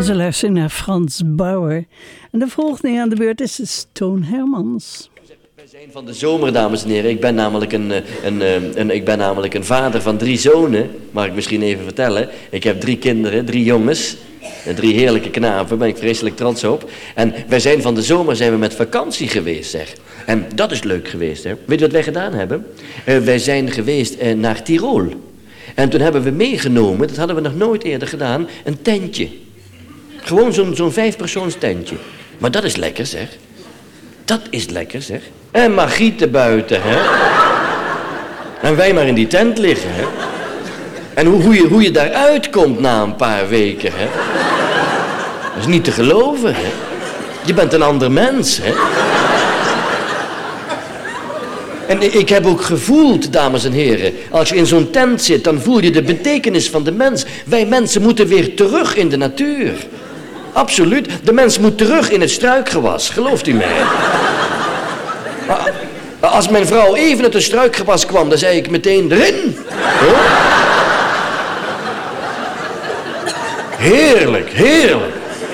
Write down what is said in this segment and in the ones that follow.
ze luisteren naar Frans Bauer. En de volgende aan de beurt is Toon Hermans. Wij zijn van de zomer, dames en heren. Ik ben namelijk een vader van 3 zonen. Mag ik misschien even vertellen. Ik heb 3 kinderen, 3 jongens. 3 heerlijke knapen, daar ben ik vreselijk trots op. En wij zijn van de zomer zijn we met vakantie geweest, zeg. En dat is leuk geweest, hè. Weet je wat wij gedaan hebben? Wij zijn geweest naar Tirol. En toen hebben we meegenomen, dat hadden we nog nooit eerder gedaan, een tentje. Gewoon zo'n 5-persoons tentje. Maar dat is lekker, zeg. Dat is lekker, zeg. En Margriet buiten, hè. En wij maar in die tent liggen, hè. En hoe je daaruit komt na een paar weken, hè. Dat is niet te geloven, hè. Je bent een ander mens, hè. En ik heb ook gevoeld, dames en heren, als je in zo'n tent zit, dan voel je de betekenis van de mens. Wij mensen moeten weer terug in de natuur. Absoluut. De mens moet terug in het struikgewas, gelooft u mij? Maar als mijn vrouw even uit het struikgewas kwam, dan zei ik meteen erin. Heerlijk, heerlijk.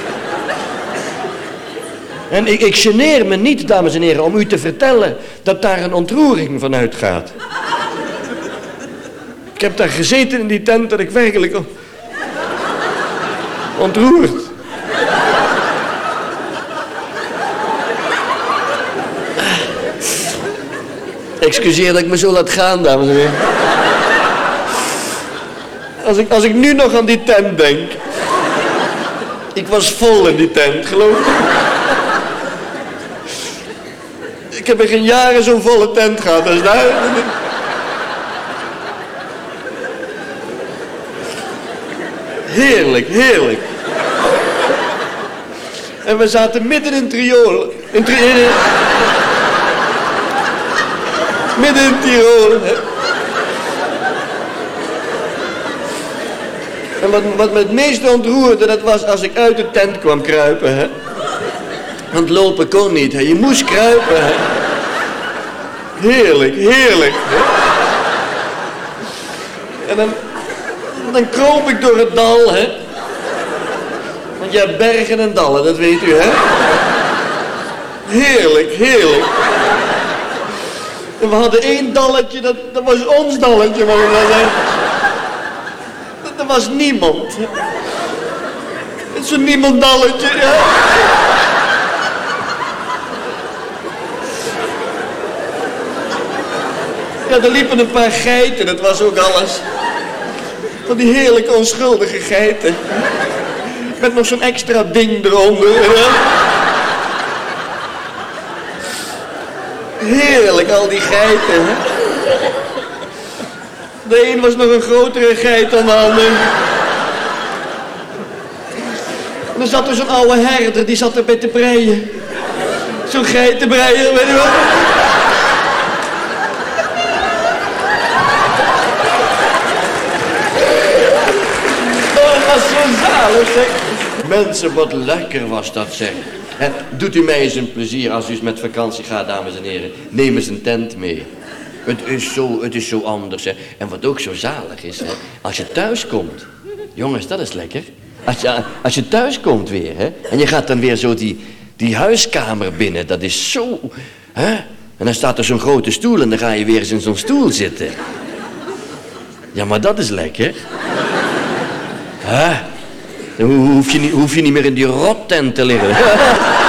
En ik geneer me niet, dames en heren, om u te vertellen dat daar een ontroering van uitgaat. Ik heb daar gezeten in die tent dat ik werkelijk ontroerd. Excuseer dat ik me zo laat gaan, dames en heren. Als ik nu nog aan die tent denk. Ik was vol in die tent, geloof ik. Ik heb in geen jaren zo'n volle tent gehad als daar. Heerlijk, heerlijk. En we zaten midden in Tirol. Midden in Tirol. Hè. En wat me het meest ontroerde, dat was als ik uit de tent kwam kruipen, hè. Want lopen kon niet, hè. Je moest kruipen, hè. Heerlijk, heerlijk. Hè. En dan kroop ik door het dal, hè. Want je hebt bergen en dallen, dat weet u, hè. Heerlijk, heerlijk. En we hadden 1 dalletje, dat was ons dalletje, maar er was niemand. Het is zo'n niemandalletje, ja. Ja, er liepen een paar geiten, dat was ook alles. Van die heerlijke onschuldige geiten. Met nog zo'n extra ding eronder. Ja. Heerlijk, al die geiten, hè. De een was nog een grotere geit dan de ander. En er zat er zo'n oude herder, die zat erbij te breien. Zo'n geitenbreier, weet je wel. Oh, dat was zo zalig, zeg. Mensen, wat lekker was dat, zeg. He, doet u mij eens een plezier als u eens met vakantie gaat, dames en heren. Neem eens een tent mee. Het is zo anders, hè. En wat ook zo zalig is, hè. Als je thuis komt. Jongens, dat is lekker. Als je thuis komt weer, hè. En je gaat dan weer zo die huiskamer binnen. Dat is zo, hè. En dan staat er zo'n grote stoel en dan ga je weer eens in zo'n stoel zitten. Ja, maar dat is lekker. Hè. Dan hoef je niet meer in die rottent te liggen.